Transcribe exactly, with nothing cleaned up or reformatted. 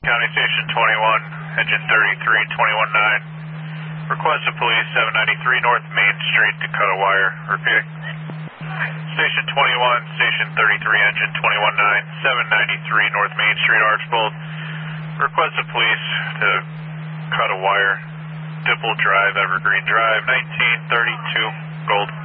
County Station twenty-one, engine thirty-three, twenty-one nine. Request of police seven ninety-three North Main Street to cut a wire. Repeat. Station twenty-one, Station thirty-three, engine twenty-one nine, seven ninety-three North Main Street, Archbold. Request of police to cut a wire. Dipple Drive, Evergreen Drive, nineteen thirty-two, Gold.